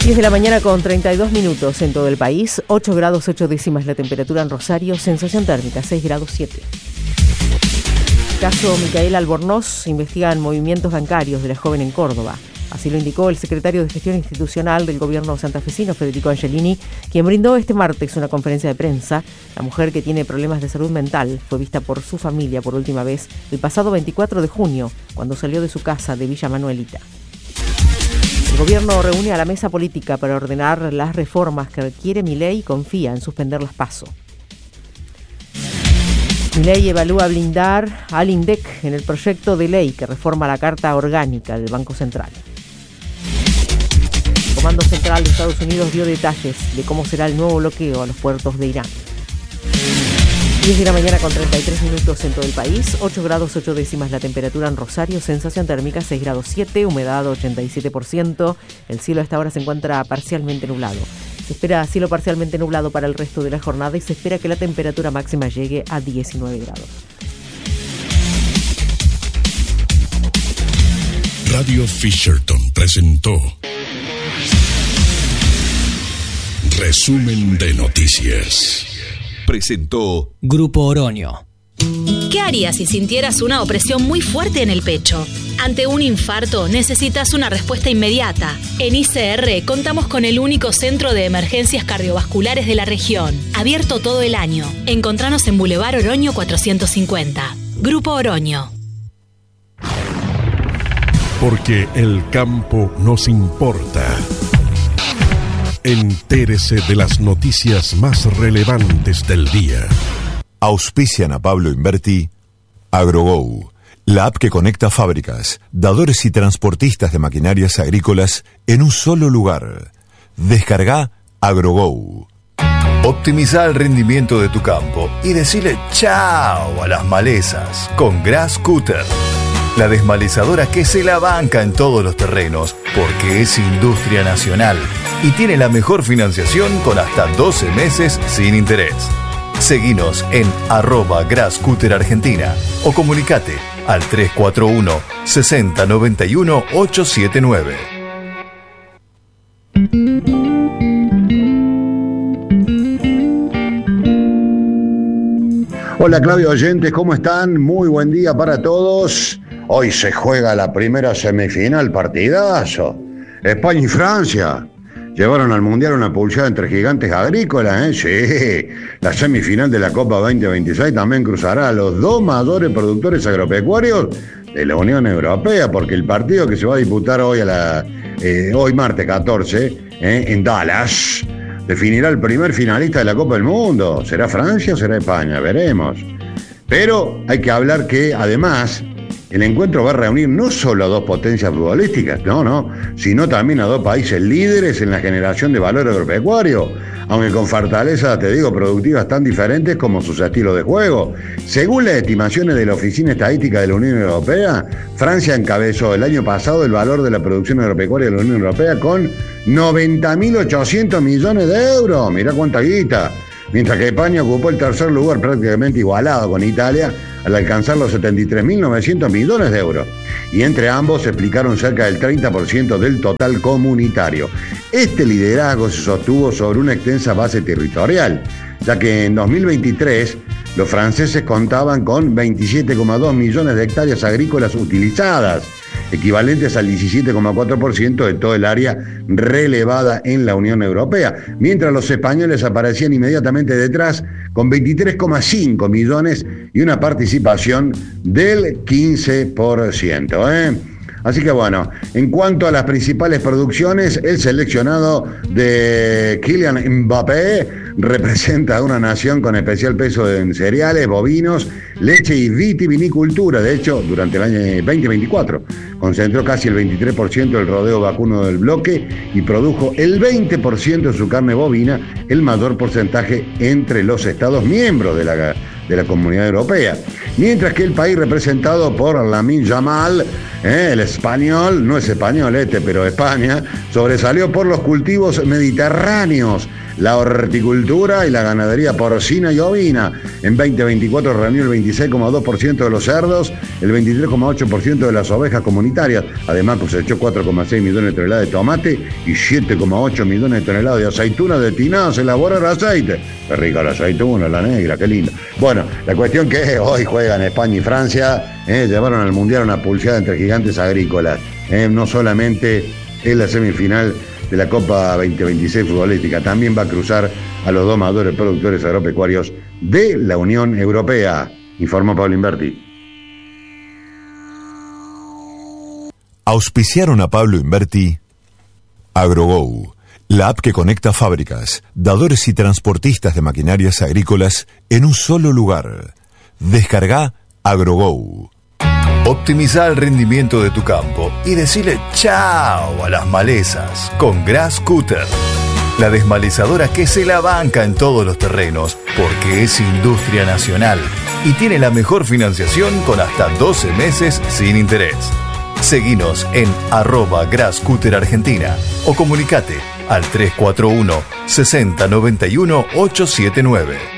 10 de la mañana con 32 minutos en todo el país, 8 grados 8 décimas la temperatura en Rosario, sensación térmica 6 grados 7. Caso Micaela Albornoz, investigan movimientos bancarios de la joven en Córdoba. Así lo indicó el secretario de Gestión Institucional del gobierno santafesino, Federico Angelini, quien brindó este martes una conferencia de prensa. La mujer, que tiene problemas de salud mental, fue vista por su familia por última vez el pasado 24 de junio, cuando salió de su casa de Villa Manuelita. El gobierno reúne a la mesa política para ordenar las reformas que requiere Milei y confía en suspender las PASO. Milei evalúa blindar al INDEC en el proyecto de ley que reforma la Carta Orgánica del Banco Central. El Comando Central de Estados Unidos dio detalles de cómo será el nuevo bloqueo a los puertos de Irán. 10 de la mañana con 33 minutos en todo el país, 8 grados 8 décimas la temperatura en Rosario, sensación térmica 6 grados 7, humedad 87%, el cielo a esta hora se encuentra parcialmente nublado. Se espera cielo parcialmente nublado para el resto de la jornada y se espera que la temperatura máxima llegue a 19 grados. Radio Fisherton presentó Resumen de Noticias. Presentó Grupo Oroño. ¿Qué harías si sintieras una opresión muy fuerte en el pecho? Ante un infarto necesitas una respuesta inmediata. En ICR contamos con el único centro de emergencias cardiovasculares de la región, abierto todo el año. Encontranos en Boulevard Oroño 450. Grupo Oroño. Porque el campo nos importa. Entérese de las noticias más relevantes del día. Auspician a Pablo Inverti, AgroGo, la app que conecta fábricas, dadores y transportistas de maquinarias agrícolas en un solo lugar. Descarga AgroGo. Optimiza el rendimiento de tu campo y decile chao a las malezas con Grass Cutter. La desmalezadora que se la banca en todos los terrenos porque es industria nacional y tiene la mejor financiación con hasta 12 meses sin interés. Seguinos en @GrassCutterArgentina o comunicate al 341 60 91 879. Hola Claudio oyentes, ¿cómo están? Muy buen día para todos. Hoy se juega la primera semifinal, partidazo. España y Francia llevaron al Mundial una pulseada entre gigantes agrícolas, Sí, la semifinal de la Copa 2026 también cruzará a los dos mayores productores agropecuarios de la Unión Europea, porque el partido que se va a disputar hoy hoy martes 14, en Dallas, definirá el primer finalista de la Copa del Mundo. ¿Será Francia o será España? Veremos. Pero hay que hablar que, además, el encuentro va a reunir no solo a dos potencias futbolísticas, sino también a dos países líderes en la generación de valor agropecuario, aunque con fortalezas, productivas tan diferentes como sus estilos de juego. Según las estimaciones de la Oficina Estadística de la Unión Europea, Francia encabezó el año pasado el valor de la producción agropecuaria de la Unión Europea con 90.800 millones de euros. Mirá cuánta guita. Mientras que España ocupó el tercer lugar, prácticamente igualado con Italia, al alcanzar los 73.900 millones de euros. Y entre ambos se explicaron cerca del 30% del total comunitario. Este liderazgo se sostuvo sobre una extensa base territorial, ya que en 2023 los franceses contaban con 27,2 millones de hectáreas agrícolas utilizadas, equivalentes al 17,4% de todo el área relevada en la Unión Europea, mientras los españoles aparecían inmediatamente detrás con 23,5 millones y una participación del 15%. Así que bueno, en cuanto a las principales producciones, el seleccionado de Kylian Mbappé representa a una nación con especial peso en cereales, bovinos, leche y vitivinicultura. De hecho, durante el año 2024 concentró casi el 23% del rodeo vacuno del bloque y produjo el 20% de su carne bovina, el mayor porcentaje entre los Estados miembros de la de la Comunidad Europea. Mientras que el país representado por Lamine Yamal, el español, no es español pero España, sobresalió por los cultivos mediterráneos, la horticultura y la ganadería porcina y ovina. En 2024 reunió el 26,2% de los cerdos, el 23,8% de las ovejas comunitarias. Además cosechó 4,6 millones de toneladas de tomate y 7,8 millones de toneladas de aceitunas destinadas a elaborar aceite. Qué rica la aceituna, la negra, qué linda. Bueno, la cuestión que es, hoy juegan España y Francia, llevaron al Mundial una pulseada entre gigantes agrícolas. No solamente es la semifinal de la Copa 2026 futbolística, también va a cruzar a los dos mayores productores agropecuarios de la Unión Europea, informó Pablo Inverti. Auspiciaron a Pablo Inverti AgroGo, la app que conecta fábricas, dadores y transportistas de maquinarias agrícolas en un solo lugar. Descarga AgroGo. Optimiza el rendimiento de tu campo y decile chao a las malezas con Grass Cutter. La desmalezadora que se la banca en todos los terrenos porque es industria nacional y tiene la mejor financiación con hasta 12 meses sin interés. Seguinos en @GrassCutterArgentina o comunicate al 341 60 91 879.